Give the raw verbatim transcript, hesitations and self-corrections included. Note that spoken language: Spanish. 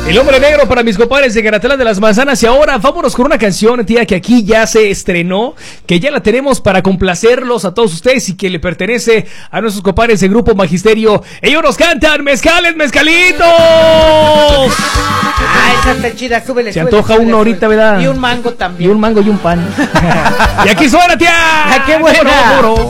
El hombre negro para mis compadres de Garatela de las Manzanas. Y ahora vámonos con una canción, tía, que aquí ya se estrenó, que ya la tenemos para complacerlos a todos ustedes y que le pertenece a nuestros compadres de Grupo Magisterio. Ellos nos cantan Mezcales, Mezcalitos. Ah, esa está chida, súbele. Se súbele, antoja súbele, uno ahorita, ¿verdad? Y un mango también. Y un mango y un pan. Y aquí suena, tía. ¡Ah, qué buena!